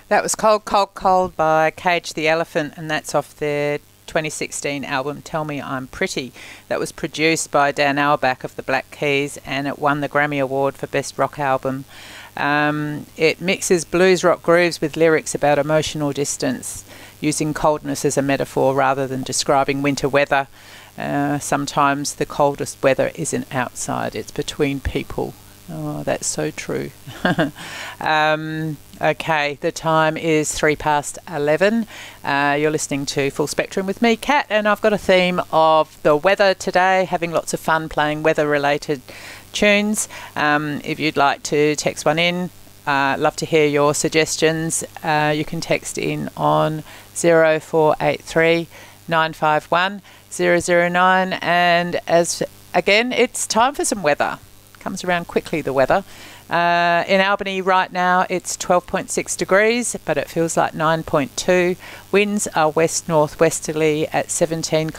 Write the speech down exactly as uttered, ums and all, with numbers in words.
That was Cold, Cold, Cold by Cage the Elephant, and that's off their twenty sixteen album Tell Me I'm Pretty. That was produced by Dan Auerbach of the Black Keys, and it won the Grammy Award for Best Rock Album. Um, it mixes blues rock grooves with lyrics about emotional distance, using coldness as a metaphor rather than describing winter weather. Uh, sometimes the coldest weather isn't outside, it's between people. Oh, that's so true. um, okay, the time is three past eleven. Uh, you're listening to Full Spectrum with me, Kat, and I've got a theme of the weather today, having lots of fun playing weather-related tunes. Um, if you'd like to text one in, uh, love to hear your suggestions. Uh, you can text in on zero four eight three nine five one zero zero nine, and as again, it's time for some weather. Comes around quickly, the weather. Uh, in Albany right now it's twelve point six degrees, but it feels like nine point two. Winds are west northwesterly at seventeen